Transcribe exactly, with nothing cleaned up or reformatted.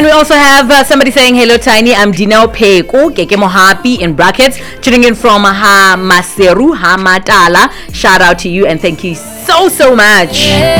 And we also have uh, somebody saying, hello, Tiny. I'm Dineo Peko, Keke Mohapi in brackets, tuning in from Ha Maseru, Ha Matala. Shout out to you and thank you so, so much.